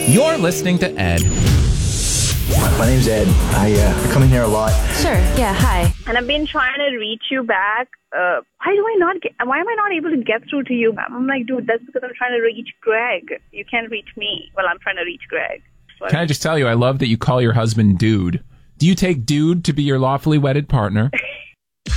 You're listening to Ed. My name's Ed. I come in here a lot. Sure. Yeah. Hi. And I've been trying to reach you back. Why am I not able to get through to you? I'm like, dude, that's because I'm trying to reach Greg. You can't reach me. Well, I'm trying to reach Greg. So Can I just tell you, I love that you call your husband dude. Do you take dude to be your lawfully wedded partner?